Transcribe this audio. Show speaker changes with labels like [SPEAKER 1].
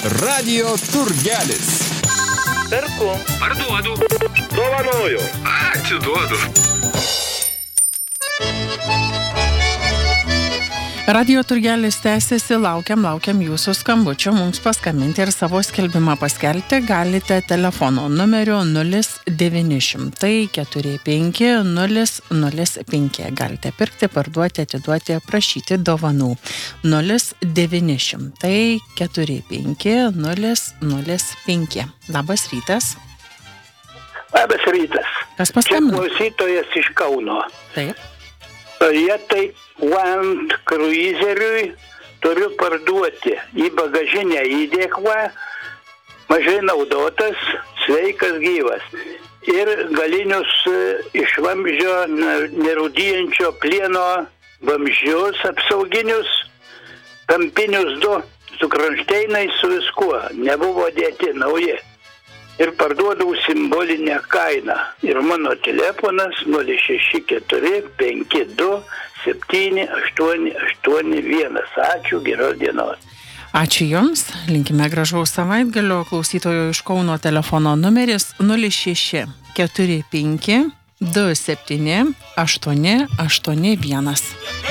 [SPEAKER 1] Radio turgelis.
[SPEAKER 2] Perku.
[SPEAKER 3] Parduodu.
[SPEAKER 2] Dovanoju.
[SPEAKER 3] Atiduodu.
[SPEAKER 4] Radio turgelis tęsiasi, laukiam jūsų skambučio, mums paskambinti ir savo skelbimą paskelbti galite telefono numeriu 0900 45 005. Galite pirkti, parduoti, atiduoti, prašyti dovanų. 0900 45 005. Labas rytas.
[SPEAKER 5] Labas rytas.
[SPEAKER 4] Kas
[SPEAKER 5] Čia
[SPEAKER 4] paskambino?
[SPEAKER 5] klausytojas iš Kauno.
[SPEAKER 4] Taip.
[SPEAKER 5] Toyota Land Cruiseriui turiu parduoti. Į bagažinę įdėkva, mažai naudotas, sveikas gyvas. Ir galinius iš vamzdžio nerūdijančio plieno vamzdžius apsauginius, kampinius 2, su kronšteinais, su viskuo. Nebuvo dėti nauji. Ir parduodau simbolinę kainą. Ir mano telefonas 064 52 7881. Ačiū, geros dienos.
[SPEAKER 4] Ačiū Jums, linkime gražaus savaitgalio. Klausytojo iš Kauno telefono numeris 06 45 27 881.